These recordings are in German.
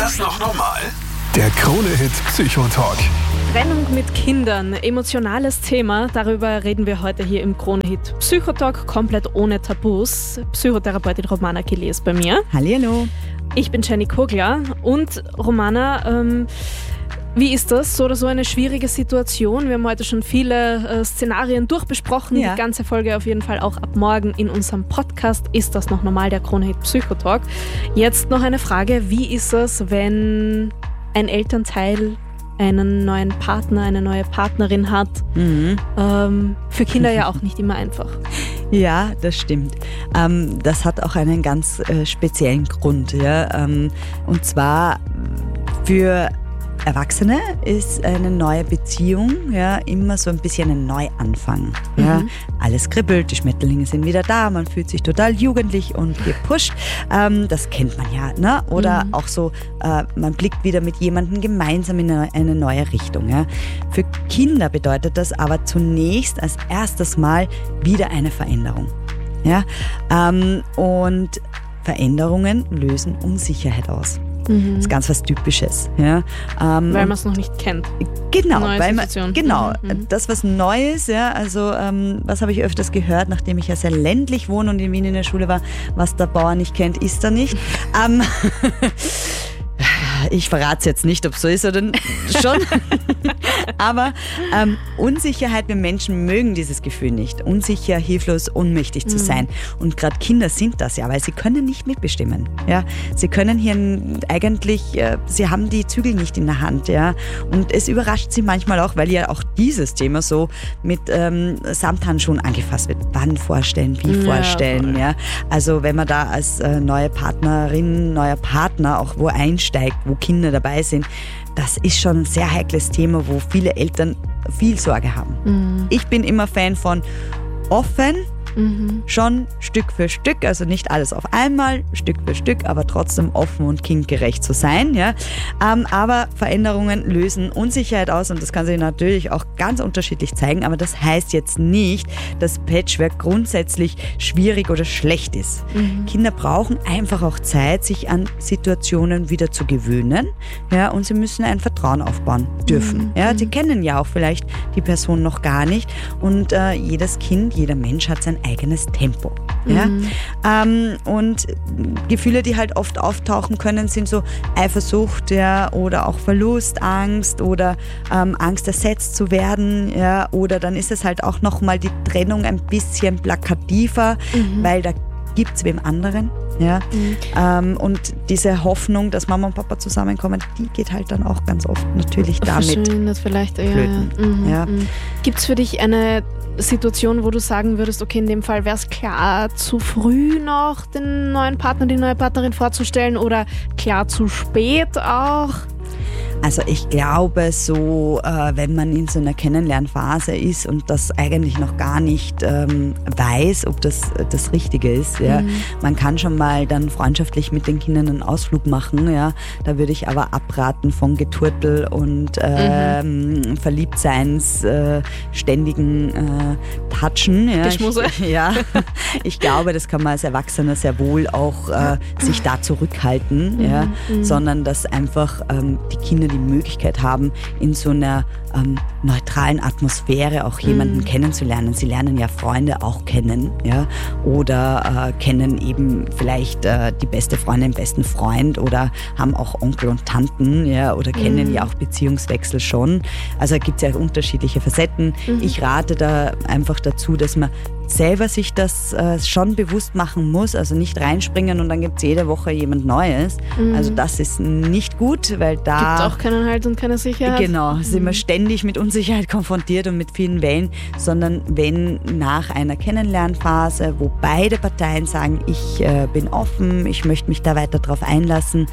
das noch normal? Der Krone-Hit Psychotalk. Trennung mit Kindern, emotionales Thema. Darüber reden wir heute hier im Krone-Hit Psychotalk, komplett ohne Tabus. Psychotherapeutin Romana Kili ist bei mir. Hallihallo. Ich bin Jenny Kogler. Und Romana, wie ist das? So oder so eine schwierige Situation. Wir haben heute schon viele Szenarien durchbesprochen. Ja. Die ganze Folge auf jeden Fall auch ab morgen in unserem Podcast. Ist das noch normal, der Krone-Hit Psychotalk? Jetzt noch eine Frage. Wie ist es, wenn ein Elternteil einen neuen Partner, eine neue Partnerin hat? Für Kinder ja auch nicht immer einfach. Ja, das stimmt. Das hat auch einen ganz speziellen Grund. Ja? Und zwar für Erwachsene ist eine neue Beziehung ja immer so ein bisschen ein Neuanfang. Ja? Alles kribbelt, die Schmetterlinge sind wieder da, man fühlt sich total jugendlich und gepusht. Das kennt man ja. Ne? Oder auch so, man blickt wieder mit jemandem gemeinsam in eine neue Richtung. Ja? Für Kinder bedeutet das aber zunächst als erstes Mal wieder eine Veränderung. Ja? Und Veränderungen lösen Unsicherheit aus. Das ist ganz was Typisches. Ja. Weil man es noch nicht kennt. Genau, das was Neues, ja, also was habe ich öfters gehört, nachdem ich ja sehr ländlich wohne und in Wien in der Schule war, was der Bauer nicht kennt, ist er nicht. Ich verrate es jetzt nicht, ob es so ist oder schon. Aber Unsicherheit, wir Menschen mögen dieses Gefühl nicht. Unsicher, hilflos, ohnmächtig zu sein. Und gerade Kinder sind das ja, weil sie können nicht mitbestimmen. Ja? Sie können hier eigentlich, sie haben die Zügel nicht in der Hand. Ja? Und es überrascht sie manchmal auch, weil ja auch dieses Thema so mit Samthandschuhen angefasst wird. Wann vorstellen, wie vorstellen. Ja? Also wenn man da als neue Partnerin, neuer Partner auch wo einsteigt, wo Kinder dabei sind, das ist schon ein sehr heikles Thema, wo viele Eltern viel Sorge haben. Ich bin immer Fan von offen, schon Stück für Stück, also nicht alles auf einmal, Stück für Stück, aber trotzdem offen und kindgerecht zu sein. Ja? Aber Veränderungen lösen Unsicherheit aus und das kann sich natürlich auch ganz unterschiedlich zeigen, aber das heißt jetzt nicht, dass Patchwork grundsätzlich schwierig oder schlecht ist. Kinder brauchen einfach auch Zeit, sich an Situationen wieder zu gewöhnen, ja? Und sie müssen ein Vertrauen aufbauen dürfen. Ja? Sie kennen ja auch vielleicht die Person noch gar nicht und jedes Kind, jeder Mensch hat sein eigenes Tempo. Ja? Und Gefühle, die halt oft auftauchen können, sind so Eifersucht, ja, oder auch Verlust, Angst oder Angst, ersetzt zu werden. Ja? Oder dann ist es halt auch nochmal die Trennung ein bisschen plakativer, weil da gibt es wem anderen. Ja? Und diese Hoffnung, dass Mama und Papa zusammenkommen, die geht halt dann auch ganz oft natürlich damit vielleicht, flöten. Ja. Gibt es für dich eine Situation, wo du sagen würdest, okay, in dem Fall wäre es klar, zu früh noch den neuen Partner, die neue Partnerin vorzustellen oder klar zu spät auch? Also ich glaube so, wenn man in so einer Kennenlernphase ist und das eigentlich noch gar nicht weiß, ob das Richtige ist, ja, man kann schon mal dann freundschaftlich mit den Kindern einen Ausflug machen, ja, da würde ich aber abraten von Geturtel und Verliebtseins, ständigen Touchen. Ja. Geschmusse. Ich glaube, das kann man als Erwachsener sehr wohl auch sich da zurückhalten, ja, sondern dass einfach die Kinder die Möglichkeit haben, in so einer neutralen Atmosphäre auch jemanden kennenzulernen. Sie lernen ja Freunde auch kennen, ja, oder kennen eben vielleicht die beste Freundin, den besten Freund oder haben auch Onkel und Tanten, ja, oder kennen ja auch Beziehungswechsel schon. Also gibt es ja unterschiedliche Facetten. Ich rate da einfach dazu, dass man selber sich das schon bewusst machen muss, also nicht reinspringen und dann gibt es jede Woche jemand Neues. Also das ist nicht gut, weil da... Gibt auch keinen Halt und keine Sicherheit. Genau, sind wir ständig mit Unsicherheit konfrontiert und mit vielen Wellen, sondern wenn nach einer Kennenlernphase, wo beide Parteien sagen, ich bin offen, ich möchte mich da weiter drauf einlassen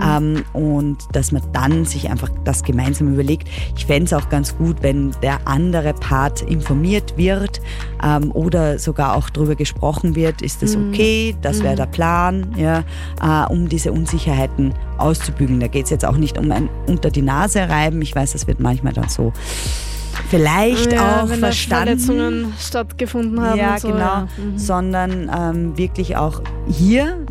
und dass man dann sich einfach das gemeinsam überlegt. Ich fände es auch ganz gut, wenn der andere Part informiert wird oder sogar auch darüber gesprochen wird, ist das okay, das wäre der Plan, ja, um diese Unsicherheiten auszubügeln. Da geht es jetzt auch nicht um ein unter die Nase reiben, ich weiß, das wird manchmal dann so vielleicht auch wenn verstanden. Verletzungen stattgefunden haben. Ja, und so, genau. Sondern wirklich auch hier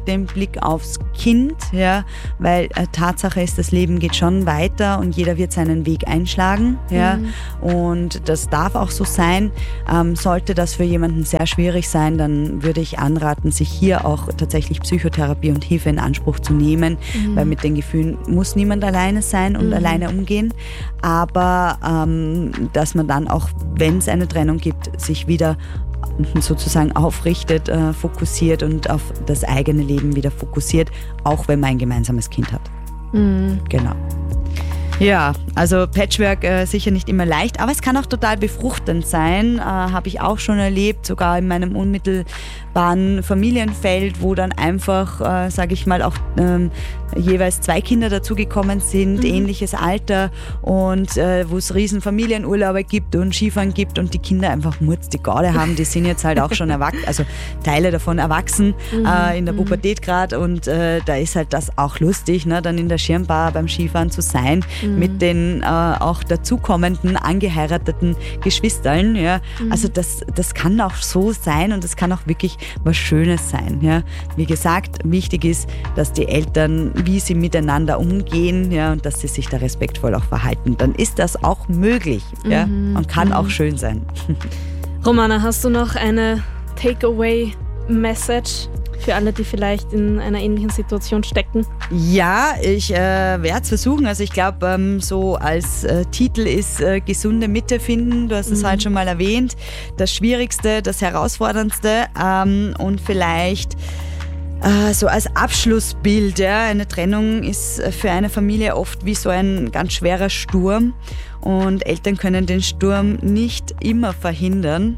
den Blick aufs Kind, ja, weil Tatsache ist, das Leben geht schon weiter und jeder wird seinen Weg einschlagen, ja, und das darf auch so sein. Sollte das für jemanden sehr schwierig sein, dann würde ich anraten, sich hier auch tatsächlich Psychotherapie und Hilfe in Anspruch zu nehmen, weil mit den Gefühlen muss niemand alleine sein und alleine umgehen, aber dass man dann auch, wenn es eine Trennung gibt, sich wieder sozusagen aufrichtet, fokussiert und auf das eigene Leben wieder fokussiert, auch wenn man ein gemeinsames Kind hat. Genau. Ja, also Patchwork sicher nicht immer leicht, aber es kann auch total befruchtend sein, habe ich auch schon erlebt, sogar in meinem unmittelbaren Familienfeld, wo dann einfach, sage ich mal, auch jeweils 2 Kinder dazugekommen sind, ähnliches Alter und wo es riesen Familienurlaube gibt und Skifahren gibt und die Kinder einfach Murz die Garde haben, die sind jetzt halt auch schon erwachsen, also Teile davon erwachsen, in der Pubertät gerade und da ist halt das auch lustig, ne, dann in der Schirmbar beim Skifahren zu sein, mit den auch dazukommenden, angeheirateten Geschwistern. Ja. Also das kann auch so sein und das kann auch wirklich was Schönes sein. Ja. Wie gesagt, wichtig ist, dass die Eltern, wie sie miteinander umgehen, ja, und dass sie sich da respektvoll auch verhalten. Dann ist das auch möglich, ja, und kann auch schön sein. Romana, hast du noch eine Takeaway-Message für alle, die vielleicht in einer ähnlichen Situation stecken? Ja, ich werde es versuchen. Also ich glaube, so als Titel ist gesunde Mitte finden. Du hast es halt schon mal erwähnt. Das Schwierigste, das Herausforderndste und vielleicht so als Abschlussbild. Ja, eine Trennung ist für eine Familie oft wie so ein ganz schwerer Sturm. Und Eltern können den Sturm nicht immer verhindern.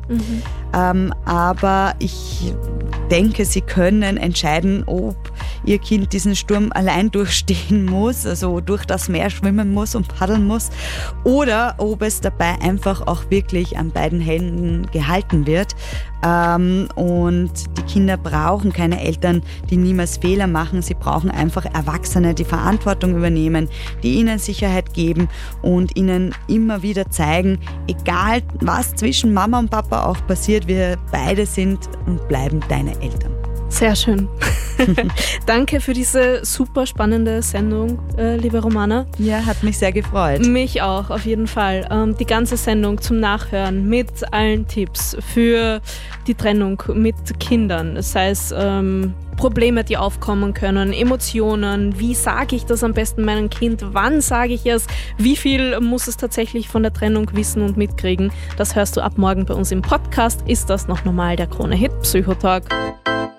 Aber ich denke, sie können entscheiden, ob ihr Kind diesen Sturm allein durchstehen muss, also durch das Meer schwimmen muss und paddeln muss, oder ob es dabei einfach auch wirklich an beiden Händen gehalten wird. Und die Kinder brauchen keine Eltern, die niemals Fehler machen. Sie brauchen einfach Erwachsene, die Verantwortung übernehmen, die ihnen Sicherheit geben und ihnen immer wieder zeigen, egal was zwischen Mama und Papa auch passiert, wir beide sind und bleiben deine Eltern. Sehr schön. Danke für diese super spannende Sendung, liebe Romana. Ja, hat mich sehr gefreut. Mich auch, auf jeden Fall. Die ganze Sendung zum Nachhören mit allen Tipps für die Trennung mit Kindern, sei es Probleme, die aufkommen können, Emotionen, wie sage ich das am besten meinem Kind, wann sage ich es, wie viel muss es tatsächlich von der Trennung wissen und mitkriegen. Das hörst du ab morgen bei uns im Podcast. Ist das noch normal, der Krone-Hit Psychotalk?